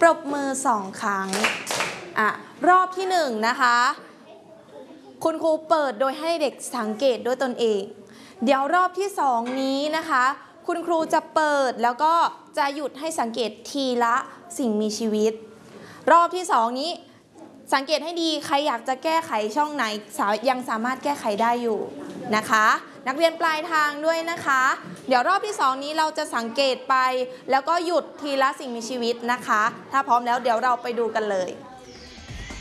ปรบมือ2 ครั้งรอบที่1นะคะคุณครูเปิดโดยให้เด็กสังเกตด้วยตนเองเดี๋ยวรอบที่2นี้นะคะคุณครูจะเปิดแล้วก็จะหยุดให้สังเกตทีละสิ่งมีชีวิตรอบที่2นี้สังเกตให้ดีใครอยากจะแก้ไขช่องไหนยังสามารถแก้ไขได้อยู่นะคะนักเรียนปลายทางด้วยนะคะเดี๋ยวรอบที่2นี้เราจะสังเกตไปแล้วก็หยุดทีละสิ่งมีชีวิตนะคะถ้าพร้อมแล้วเดี๋ยวเราไปดูกันเลย